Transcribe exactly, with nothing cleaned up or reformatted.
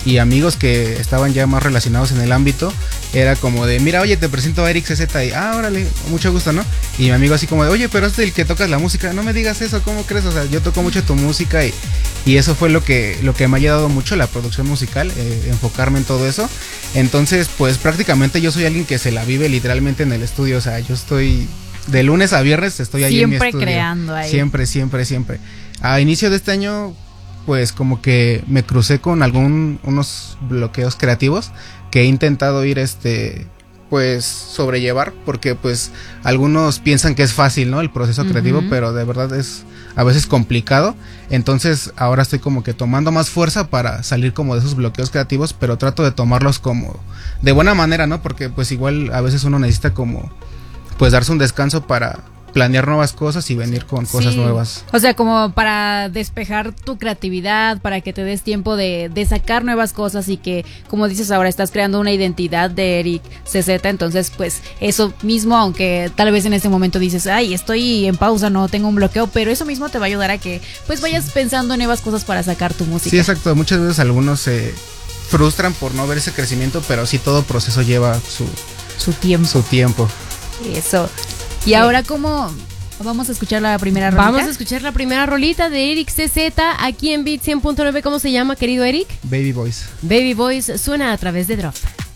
y amigos que estaban ya más relacionados en el ámbito, era como de, mira, oye, te presento a Eric C Z, y ah, órale, mucho gusto, ¿no? Y mi amigo así como de, oye, pero es el que tocas la música, no me digas eso, ¿cómo crees? O sea, yo toco mucho tu música y, y eso fue lo que, lo que me ha ayudado mucho, la producción musical, eh, enfocarme en todo eso. Entonces, pues prácticamente yo soy alguien que se la vive literalmente en el estudio, o sea, yo estoy de lunes a viernes, estoy ahí en mi estudio. Siempre creando ahí. Siempre, siempre, siempre. A inicio de este año, pues como que me crucé con algún, unos bloqueos creativos que he intentado ir, este, pues sobrellevar, porque pues algunos piensan que es fácil, ¿no? El proceso uh-huh. creativo, pero de verdad es a veces complicado. Entonces ahora estoy como que tomando más fuerza para salir como de esos bloqueos creativos, pero trato de tomarlos como de buena manera, ¿no? Porque pues igual a veces uno necesita como pues darse un descanso para planear nuevas cosas y venir con cosas sí. nuevas. O sea, como para despejar tu creatividad, para que te des tiempo de, de sacar nuevas cosas y que, como dices ahora, estás creando una identidad de Eric C Z, entonces pues eso mismo, aunque tal vez en este momento dices, ay, estoy en pausa, no tengo un bloqueo, pero eso mismo te va a ayudar a que pues vayas sí. pensando en nuevas cosas para sacar tu música. Sí, exacto, muchas veces algunos se frustran por no ver ese crecimiento, pero sí todo proceso lleva su, su tiempo. Su tiempo. Eso. Y ahora, ¿cómo vamos a escuchar la primera rolita? Vamos a escuchar la primera rolita de Eric C Z aquí en Beat cien punto nueve. ¿Cómo se llama, querido Eric? Baby Boys. Baby Boys suena a través de Drop.